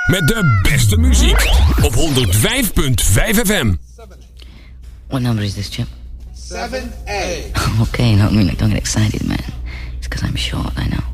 met de beste muziek op 105.5 FM. What number is this, Chip? 7A. Okay, no, I mean, like, don't get excited, man. It's because I'm short, I know.